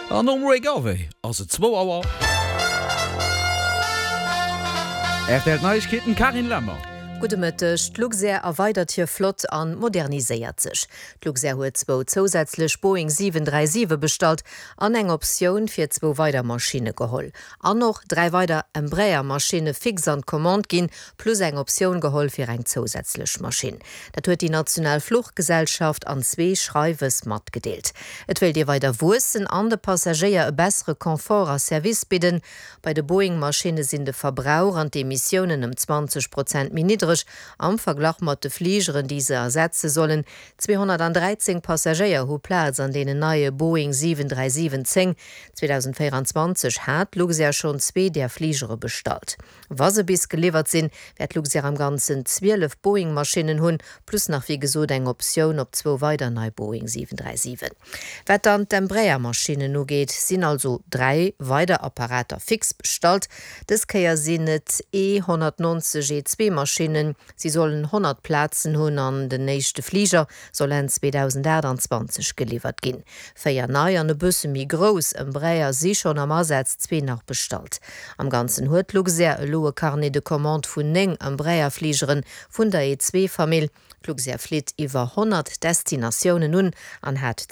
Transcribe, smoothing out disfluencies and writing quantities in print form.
An omrégaé ass et 2 Auer. Erfährt Neuigkeiten Karin Lammer. Gute Mëttech, d'Luxair erweitert hier Flott an moderniséiert sech. D'Luxair huet 2 zusätzlech Boeing 737 bestalt, an eng Optionun fir 2 weiter Maschine geholl. An noch 3 weiter Embraer-Maschine fix an Kommand ginn, plus eng Optionun geholl fir eng zusätzlech Maschine. Dat huet die Nationalfluchtgesellschaft an 2 Schreiwes mat gedeelt. Et will Dir weiter Wussen an de Passagier e bessere Komfort a Service bidden. Bei de Boeing-Maschine sinn de Verbrauch an d'Emissionen 20% niedrig. Am Verglach mat de Fliegeren diese ersetze sollen. 213 Passagier hu Platz an denen neue Boeing 737 2024 hat Luxair schon 2 der Fliegere bestalt. Was se bis geliefert sinn, werd Luxair am ganzen 12 Boeing-Maschinen hunn, plus nach wie gesot eng Option op 2 weiter neue Boeing 737. Wett an d'Embraer-Maschine no geht, sinn also 3 weiter Apparater fix bestalt. Des keier sinnet E190 G2-Maschinen. Sie sollen 100 Plätzen hunn an den nächste Flieger sollen 2020 geliefert gin. Féier nei an de Bësse mi gross Embraer si schon am Ersatz 2 nach bestalt. Am ganzen huet Luxair e loe Carnet de Commande vun 9 Embraer-Fliegeren vun der E2-Famill. Luxair flit iwwer 100 Destinationioen nun an hat